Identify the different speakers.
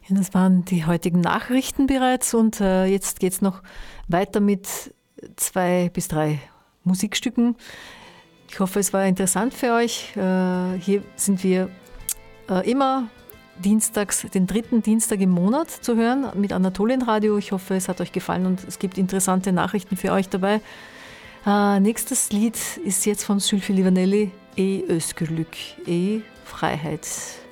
Speaker 1: Ja, das waren die heutigen Nachrichten bereits und jetzt geht es noch weiter mit 2 bis 3 Musikstücken. Ich hoffe, es war interessant für euch. Hier sind wir immer dienstags, den 3. Dienstag im Monat zu hören mit Anatolienradio. Ich hoffe, es hat euch gefallen und es gibt interessante Nachrichten für euch dabei. Nächstes Lied ist jetzt von Sylvie Livanelli, E Özgürlük, E Freiheit.